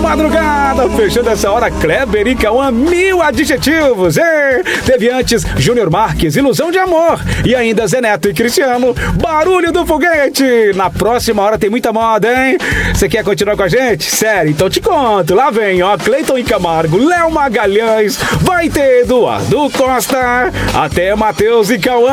madrugada, fechando essa hora, Kleber e Cauã, 1000 adjetivos. Teve antes Júnior Marques, Ilusão de Amor. E ainda Zé Neto e Cristiano, Barulho do Foguete. Na próxima hora tem muita moda, hein? Você quer continuar com a gente? Sério, então te conto. Lá vem, ó, Cleiton e Camargo, Léo Magalhães, vai ter Eduardo Costa, até Matheus e Cauã.